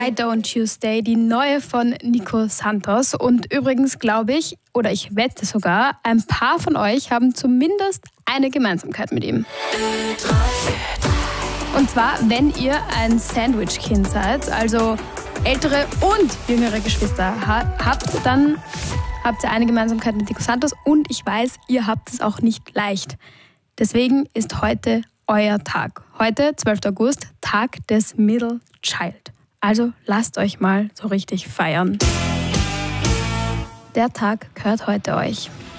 I Don't You Stay, die neue von Nico Santos. Und übrigens glaube ich, oder ich wette sogar, ein paar von euch haben zumindest eine Gemeinsamkeit mit ihm. Und zwar, wenn ihr ein Sandwich-Kind seid, also ältere und jüngere Geschwister habt, dann habt ihr eine Gemeinsamkeit mit Nico Santos. Und ich weiß, ihr habt es auch nicht leicht. Deswegen ist heute euer Tag. Heute, 12. August, Tag des Middle Child. Also lasst euch mal so richtig feiern. Der Tag gehört heute euch.